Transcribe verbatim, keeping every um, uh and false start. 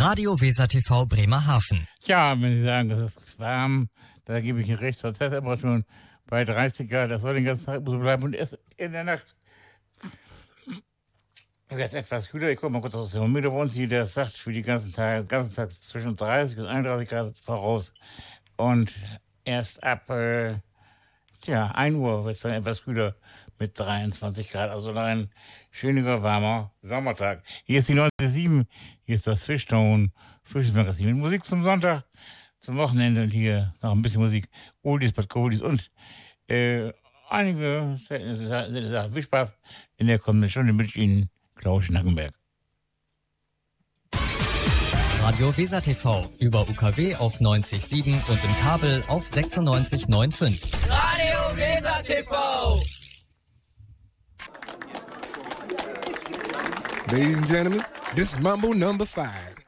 Radio Weser T V Bremerhaven. Ja, wenn Sie sagen, das ist warm, da gebe ich Ihnen recht. Zur Temperatur bei dreißig Grad, das soll den ganzen Tag so bleiben. Und erst in der Nacht wird es etwas kühler. Ich gucke mal kurz auf das Thermometer bei uns hier. Der sagt für die ganzen Tage, ganzen Tag zwischen dreißig und einunddreißig Grad voraus. Und erst ab äh, tja, ein Uhr wird es dann etwas kühler mit dreiundzwanzig Grad. Also ein schöner, warmer Sommertag. Hier ist die neunzig Komma sieben. Hier ist das Fischtone, Frühstücksmagazin mit Musik zum Sonntag, zum Wochenende. Und hier noch ein bisschen Musik. Oldies, but Goldies und äh, einige Sachen. Viel Spaß in der kommenden Stunde mit Ihnen, Klaus Schnackenberg. Radio Weser T V über U K W auf neunzig Komma sieben und im Kabel auf sechsundneunzig Komma fünfundneunzig. Radio Weser T V. Ladies and gentlemen, this is Mambo number five.